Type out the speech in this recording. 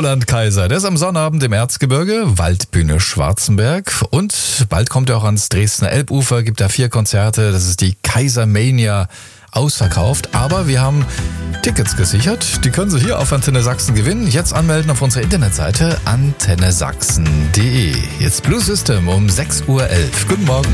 Roland Kaiser, der ist am Sonnabend im Erzgebirge, Waldbühne Schwarzenberg. Und bald kommt er auch ans Dresdner Elbufer, gibt da 4 Konzerte. Das ist die Kaisermania, ausverkauft. Aber wir haben Tickets gesichert. Die können Sie hier auf Antenne Sachsen gewinnen. Jetzt anmelden auf unserer Internetseite antennesachsen.de. Jetzt Blue System um 6:11 Uhr. Guten Morgen.